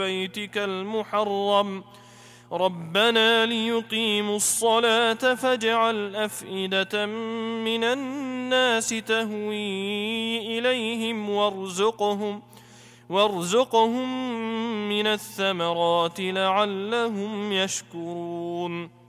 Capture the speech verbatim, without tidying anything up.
بيتك المحرم ربنا ليقيموا الصلاة فاجعل أفئدة من الناس تهوي إليهم وارزقهم وارزقهم من الثمرات لعلهم يشكرون